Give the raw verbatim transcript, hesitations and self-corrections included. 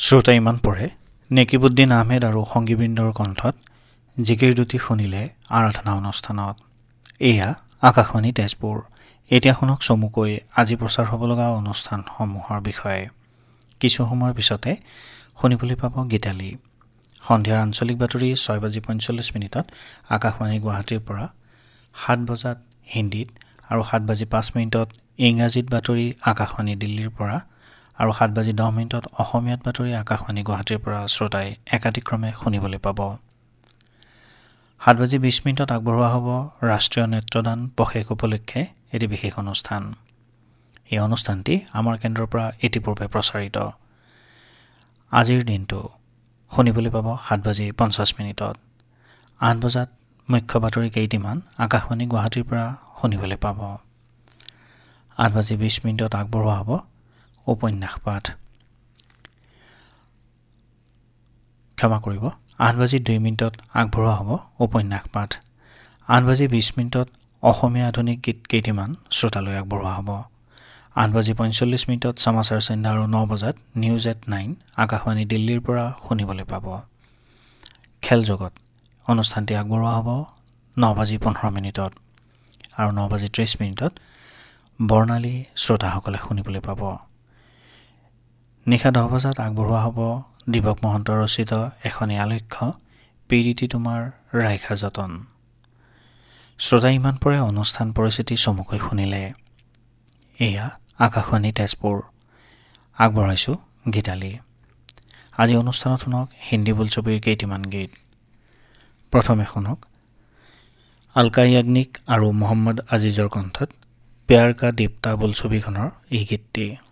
শ্ৰোতা ইমান পঢ়ে নেকিবুদ্দিন আহমেদ আৰু সংগীবৃন্দৰ কণ্ঠত জিকিৰ দুটি শুনিলে আৰাধনা অনুষ্ঠানত। এয়া আকাশবাণী তেজপুৰ। এতিয়া শুনক চমুকৈ আজি প্ৰচাৰ হ'ব লগা অনুষ্ঠানসমূহৰ বিষয়ে। কিছু সময়ৰ পিছতে শুনিবলৈ পাব গীতালি। সন্ধিয়াৰ আঞ্চলিক বাতৰি ছয় বাজি পঞ্চল্লিছ মিনিটত আকাশবাণী গুৱাহাটীৰ পৰা, সাত বজাত হিন্দীত আৰু সাত বাজি পাঁচ মিনিটত ইংৰাজীত বাতৰি আকাশবাণী দিল্লীৰ পৰা আৰু সাত বাজি দহ মিনিটত অসমীয়াত বাতৰি আকাশবাণী গুৱাহাটীৰ পৰা শ্ৰোতাই একাদিক্ৰমে শুনিবলৈ পাব। সাত বাজি বিছ মিনিটত আগবঢ়োৱা হ'ব ৰাষ্ট্ৰীয় নেত্ৰদান পষেক উপলক্ষে এটি বিশেষ অনুষ্ঠান। এই অনুষ্ঠানটি আমাৰ কেন্দ্ৰৰ পৰা ইতিপূৰ্বে প্ৰচাৰিত। আজিৰ দিনটো শুনিবলৈ পাব সাত বাজি পঞ্চাছ মিনিটত। আঠ বজাত মুখ্য বাতৰি কেইটিমান আকাশবাণী গুৱাহাটীৰ পৰা শুনিবলৈ পাব। আঠ বাজি বিছ মিনিটত আগবঢ়োৱা হ'ব উপন্যাস পাঠ। ক্ষমা কৰিব, আঠ বাজি দুই মিনিটত আগবঢ়োৱা হ'ব উপন্যাস পাঠ। আঠ বাজি বিছ মিনিটত অসমীয়া আধুনিক গীত কেইটিমান শ্ৰোতালৈ আগবঢ়োৱা হ'ব। আঠ বাজি পঞ্চল্লিছ মিনিটত সমাচাৰ চেন্দা আৰু ন বজাত নিউজ এট নাইন আকাশবাণী দিল্লীৰ পৰা শুনিবলৈ পাব। খেল জগত অনুষ্ঠানটি আগবঢ়োৱা হ'ব ন বাজি পোন্ধৰ মিনিটত আৰু ন বাজি ত্ৰিছ মিনিটত বৰ্ণালী শ্ৰোতাসকলে শুনিবলৈ পাব। নিশা দহ বজাত আগবঢ়োৱা হ'ব দীপক মহন্ত ৰচিত এখনি আলক্ষ্য পীড়িতি তোমাৰ ৰাইখা যতন। শ্ৰোতা ইমান পৰে অনুষ্ঠান পৰিস্থিতি চমুকৈ শুনিলে। এয়া আকাশবাণী তেজপুৰ। আগবঢ়াইছোঁ গীতালি। আজি অনুষ্ঠানত শুনক হিন্দী বোলছবিৰ কেইটিমান গীত। প্ৰথমে শুনক আলকা য়াগনিক আৰু মহম্মদ আজিজৰ কণ্ঠত প্যাৰ কা দীপ্তা বোলছবিখনৰ এই গীতটি।